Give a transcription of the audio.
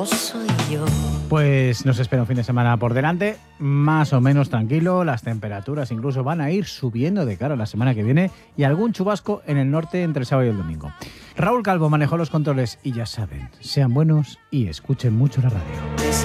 Soy yo. Pues nos espera un fin de semana por delante, más o menos tranquilo. Las temperaturas incluso van a ir subiendo de cara a la semana que viene y algún chubasco en el norte entre el sábado y el domingo. Raúl Calvo manejó los controles y ya saben, sean buenos y escuchen mucho la radio.